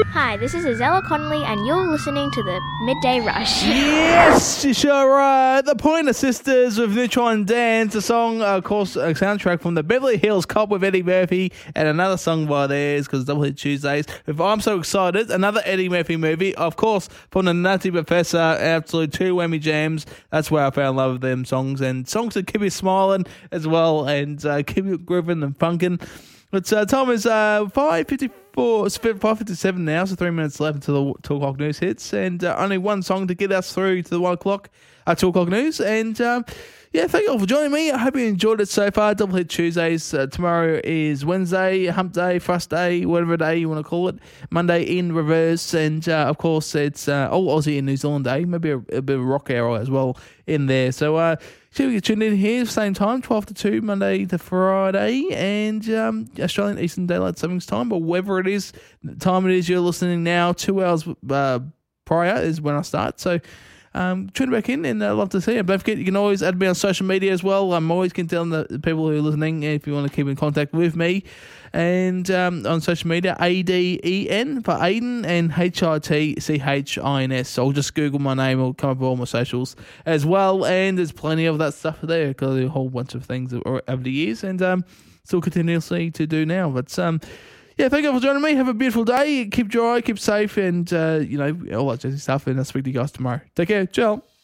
Hi, this is Azella Connolly, and you're listening to the Midday Rush. Yes, you sure are. The Pointer Sisters with Neutron Dance, a song, of course, a soundtrack from the Beverly Hills Cop with Eddie Murphy, and another song by theirs, because Double Hit Tuesdays. If I'm So Excited, another Eddie Murphy movie, of course, from the Nutty Professor, absolute two whammy jams. That's where I fell in love with them songs, and songs that keep you smiling as well, and keep you grooving and funkin'. But time is 5:54. It's 5:57 now, so 3 minutes left until the 2 o'clock news hits, and only one song to get us through to the 2 o'clock news. And yeah, thank you all for joining me. I hope you enjoyed it so far. Double Hit Tuesdays. Tomorrow is Wednesday, Hump Day, Thrust Day, whatever day you want to call it. Monday in reverse, and of course it's all Aussie and New Zealand Day. Maybe a bit of rock hour as well in there. So should we get tuned in here same time, 12 to 2, Monday to Friday, and Australian Eastern Daylight Savings Time, or whatever it is, the time it is you're listening now, 2 hours prior is when I start. So tune back in, and I'd love to see you. Don't forget, you can always add me on social media as well. I'm always telling the people who are listening if you want to keep in contact with me. And on social media, ADEN for Aiden and HITCHINS. So just Google my name, it'll come up with all my socials as well. And there's plenty of that stuff there, because there's a whole bunch of things over the years, and still continuously to do now. But yeah, thank you for joining me. Have a beautiful day. Keep dry, keep safe, and all that jazzy stuff. And I'll speak to you guys tomorrow. Take care. Ciao.